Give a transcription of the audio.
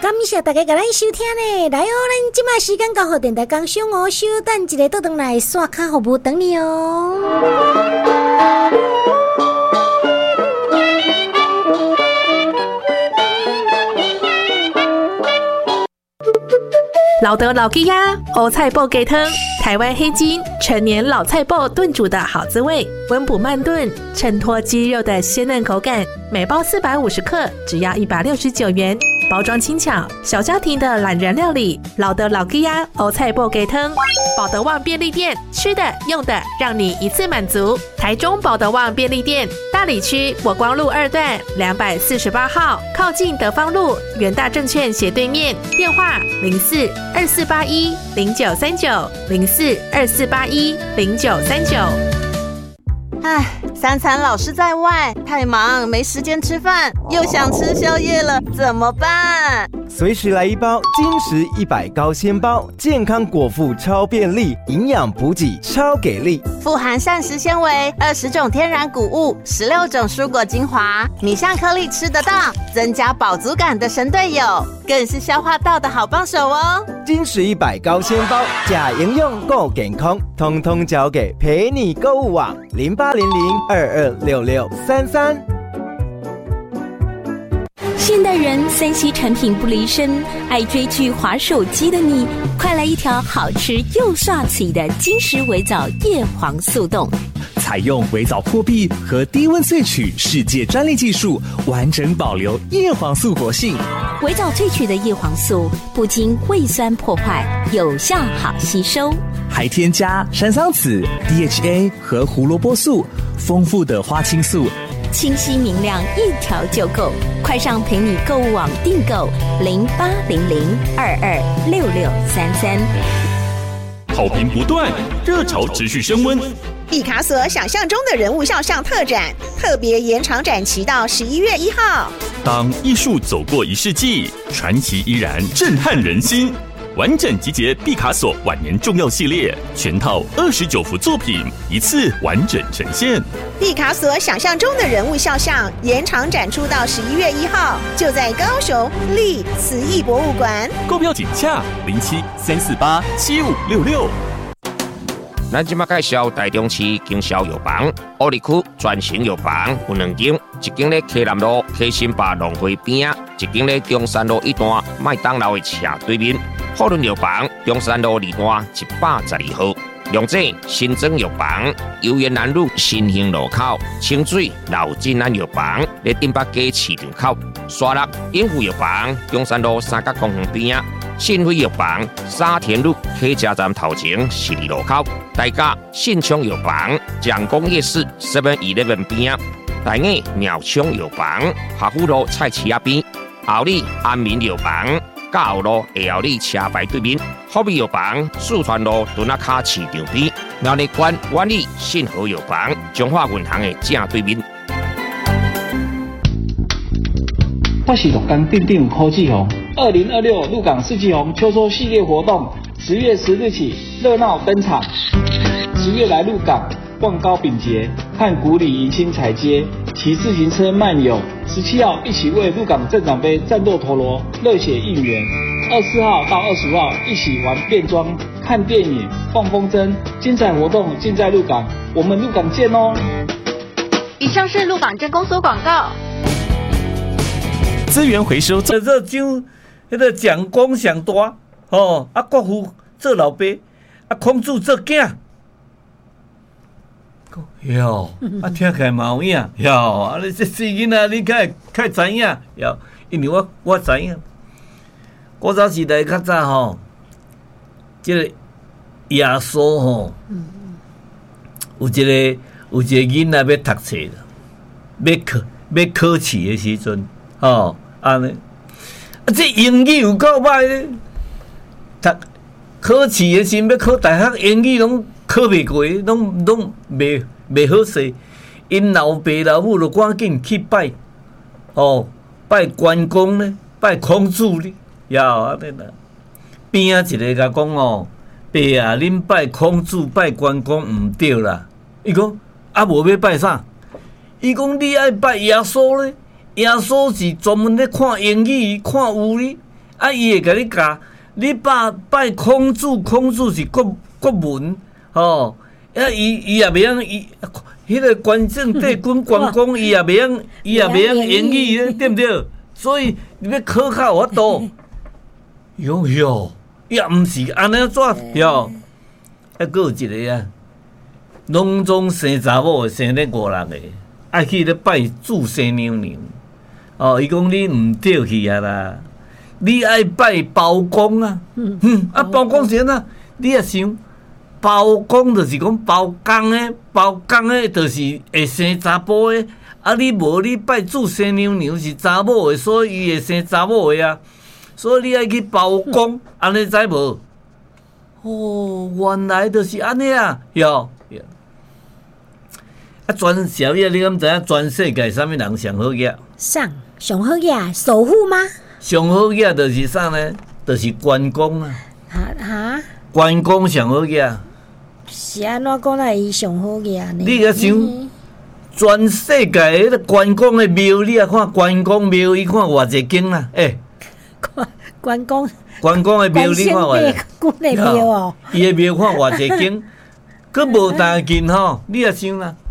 感谢大家甲咱收听呢，来哦，咱即马时间交互电台工商哦，稍等一下倒转来刷卡服务等你哦。 老德老鸡鸭欧菜脯鸡汤，台湾黑金陈年老菜脯炖煮的好滋味，温补慢炖，衬托鸡肉的鲜嫩口感。每包450克，只要169元。包装轻巧，小家庭的懒人料理。老德老鸡鸭欧菜脯鸡汤，保德旺便利店，吃的用的让你一次满足。台中保德旺便利店，大里区国光路2段248号，靠近德芳路元大证券斜对面。电话04-2481-0939，04-2481-0939。 三餐老是在外，太忙没时间吃饭，又想吃宵夜了，怎么办？ 随时来一包金石100高纤包，健康果腹超便利，营养补给超给力， 富含膳食纤维，20种天然谷物，16种蔬果精华，米香颗粒吃得到，增加饱足感的神队友，更是消化道的好帮手哦。 金石100高纤包，假营养够健康，通通交给陪你购物网0800226633。 现代人3C 产品不离身，爱追剧滑手机的你，快来一条好吃又刷嘴的金石微藻叶黄素冻。 采用微藻破壁和低温萃取世界专利技术，完整保留叶黄素活性。 微藻萃取的叶黄素不经胃酸破坏，有效好吸收， 还添加山桑子、DHA 和胡萝卜素，丰富的花青素， 清晰明亮，一条就够。快上陪你购物网订购0800226633。 好评不断，热潮持续升温。 毕卡索想象中的人物肖像特展，特别延长展期到11月1号。 当艺术走过1世纪，传奇依然震撼人心。完整集结毕卡索晚年重要系列，全套29幅作品，一次完整呈现。 毕卡索想象中的人物肖像延长展出到11月1号，就在高雄立慈艺博物馆。 购票请洽07-348-7566。 咱即马介绍台中市经销药房，乌里区专型药房有2间，一间咧溪南路溪新坝农会边啊，一间咧中山路1段麦当劳的斜对面。富润药房中山路2段112号。龙井新增药房游园南路新兴路口，清水老金安药房咧顶北街市场口。沙鹿永福药房中山路三角公园边啊。信辉药房沙田路客家站头前12路口。大甲信昌药房蒋公夜市 7-11 边啊。大雅鸟昌药房华富路菜市仔边。后里安民药房嘉后路下后里车牌对面。福美药房四川路墩仔卡市场边。苗栗县万里信和药房中华银行的正对面。 我是鹿港镇长柯志宏。2026鹿港四季红秋收系列活动10月10日起热闹登场。10月来鹿港逛糕饼节，看古里迎新彩街，骑自行车漫游。17号一起为鹿港镇长杯战斗陀螺热血应援。24号到25号一起玩变装、看电影、放风筝，精彩活动尽在鹿港，我们鹿港见哦！ 以上是鹿港镇公所广告。 资源回收这奖，迄个奖功上大哦，啊，国父做老爸，啊，孔子做囝。哟，啊，听起来嘛有影，哟，啊，你这细囡仔，你较知影，哟，因为我知影，古早时代较早吼，即个耶稣吼，有一个囡仔要读册啦，要考试的时阵，吼，安尼，啊，这英语有够歹咧，读考试的时要考大学，英语拢考袂过，拢袂好势。因老爸老母就赶紧去拜，哦，拜关公咧，拜孔子咧，呀，安尼啦。边仔一个甲讲哦，爸啊，恁拜孔子、拜关公毋对啦。伊讲啊，无要拜啥？伊讲你爱拜耶稣咧，耶稣是专门咧看英语、看物理， 啊，伊会甲你教，你拜孔子，孔子是国文，吼，啊，伊也袂晓伊，迄个关正帝君关公，伊也袂晓言语，对不对？所以你要考较有法度。哟，也毋是安尼怎哟？还佫有一个啊，农庄生查某生咧5、6个，爱去咧拜祖先娘娘。哦，伊讲你毋对去啊啦，你爱拜包公啊。啊，包公是安怎？你也想，包公就是讲包公诶，就是会生查甫诶。啊，你无你拜祖先娘娘是查某诶，所以伊会生查某诶啊。所以你爱去包公，安尼知无？哦，原来就是安尼啊！哟，啊，全小野你敢知影？全世界啥物人上好野？ 上好野，首富吗？ 上好野就是啥呢？就是关公啊！ 哈？ 关公上好野？ 是安怎讲来伊上好野呢？ 你个想，全世界迄个关公的庙，你啊看关公庙，伊看偌济间啦？ 关公的庙，你看偌济？ 关的庙哦， 伊的庙看偌济间，佮无大近吼，你也想啦。